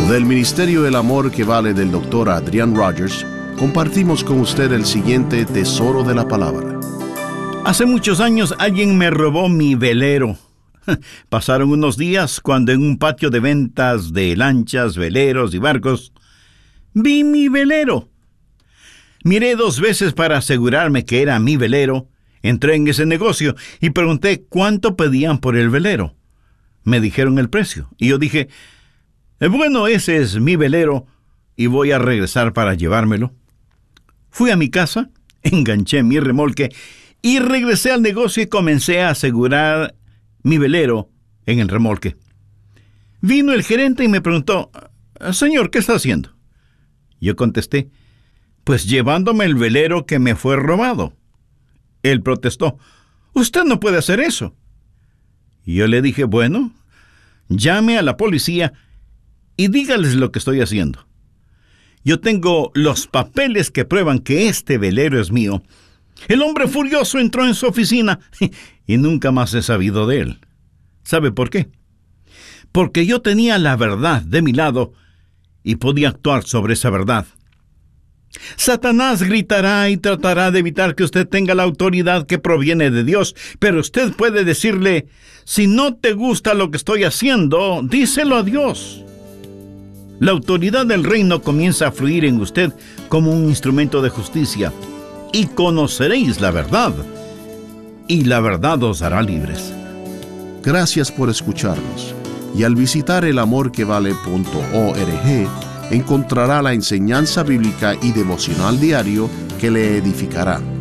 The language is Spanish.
Del Ministerio El Amor que Vale del Dr. Adrian Rogers, compartimos con usted el siguiente tesoro de la palabra. Hace muchos años alguien me robó mi velero. Pasaron unos días cuando en un patio de ventas de lanchas, veleros y barcos, vi mi velero. Miré 2 veces para asegurarme que era mi velero. Entré en ese negocio y pregunté cuánto pedían por el velero. Me dijeron el precio y yo dije, bueno, ese es mi velero y voy a regresar para llevármelo. Fui a mi casa, enganché mi remolque y regresé al negocio y comencé a asegurar mi velero en el remolque. Vino el gerente y me preguntó, señor, ¿qué está haciendo? Yo contesté, pues llevándome el velero que me fue robado. Él protestó, usted no puede hacer eso. Y yo le dije, bueno, llame a la policía y dígales lo que estoy haciendo. Yo tengo los papeles que prueban que este velero es mío. El hombre furioso entró en su oficina y nunca más he sabido de él. ¿Sabe por qué? Porque yo tenía la verdad de mi lado y podía actuar sobre esa verdad. Satanás gritará y tratará de evitar que usted tenga la autoridad que proviene de Dios, pero usted puede decirle, si no te gusta lo que estoy haciendo, díselo a Dios. La autoridad del reino comienza a fluir en usted como un instrumento de justicia, y conoceréis la verdad, y la verdad os hará libres. Gracias por escucharnos. Y al visitar elamorquevale.org, encontrará la enseñanza bíblica y devocional diario que le edificará.